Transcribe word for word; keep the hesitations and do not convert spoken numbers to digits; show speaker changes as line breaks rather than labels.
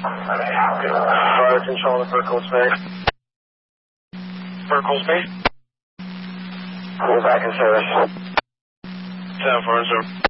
Fire control to Burkle Space.
Burkle Space?
We're back in service.
seven four zero.